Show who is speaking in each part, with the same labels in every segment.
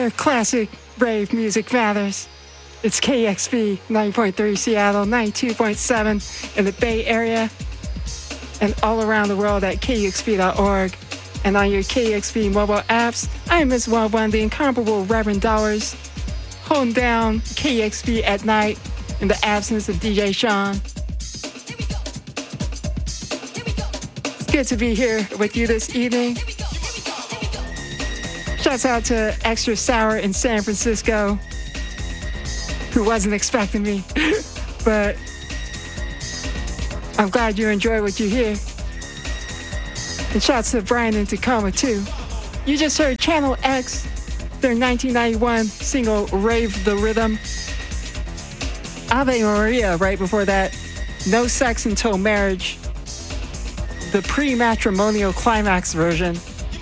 Speaker 1: where classic rave music matters. It's KEXP 90.3 Seattle, 92.7 in the Bay Area, and all around the world at KEXP.org. And on your KEXP mobile apps, I am Miss One, the incomparable Reverend Dollars, holding down KEXP at night in the absence of DJ Sean. It's good to be here with you this evening. Shouts out to Extra Sour in San Francisco, who wasn't expecting me, but I'm glad you enjoy what you hear. And shouts to Brian in Tacoma too. You just heard Channel X, their 1991 single Rave the Rhythm. Ave Maria right before that, No Sex Until Marriage, the pre-matrimonial climax version.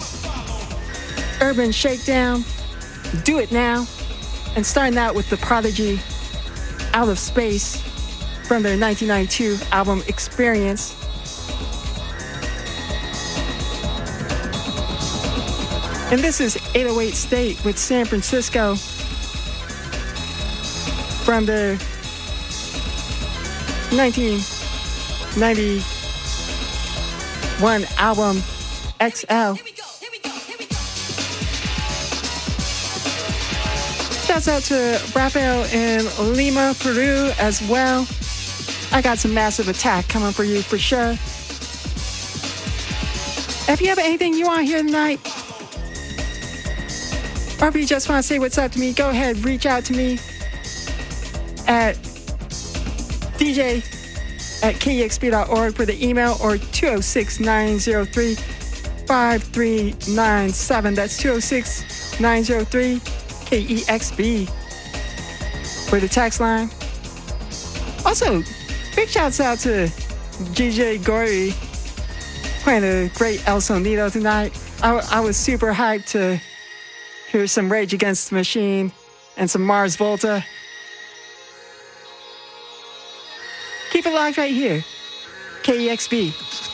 Speaker 1: Urban Shakedown, Do It Now, and starting out with The Prodigy, Out of Space, from their 1992 album Experience. And this is 808 State with San Francisco from their 1991 album XL. Shouts out to Rafael in Lima, Peru as well. I got some Massive Attack coming for you for sure. If you have anything you want to hear tonight, or if you just want to say what's up to me, go ahead, reach out to me at dj@kexp.org for the email, or 206-903-5397. That's 206-903-KEXB for the text line. Also, big shouts out to GJ Gory playing a great El Sonido tonight. I was super hyped to hear some Rage Against the Machine and some Mars Volta. Keep it locked right here. KEXB.